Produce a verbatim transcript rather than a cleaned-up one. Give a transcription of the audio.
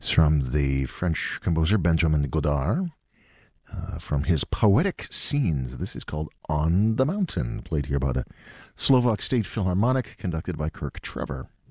It's from the French composer Benjamin Godard, uh, from his Poetic Scenes. This is called On the Mountain, played here by the Slovak State Philharmonic, conducted by Kirk Trevor.